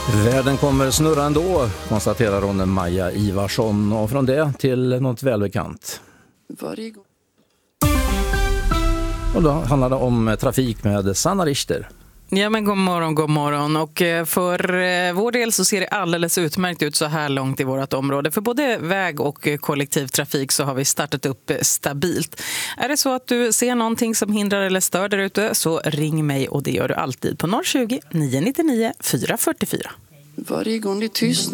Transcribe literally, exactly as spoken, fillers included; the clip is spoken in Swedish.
Världen kommer snurra ändå, konstaterar hon Maja Ivarsson, och från det till något välbekant. Varje gång. Och då handlar det om trafik med Sanna Richter. Ja, men god morgon, god morgon. Och för vår del så ser det alldeles utmärkt ut så här långt i vårt område. För både väg och kollektivtrafik så har vi startat upp stabilt. Är det så att du ser någonting som hindrar eller stör där ute, så ring mig, och det gör du alltid på noll tjugo, nio nio nio, fyra fyra fyra. Varje gång det tystnar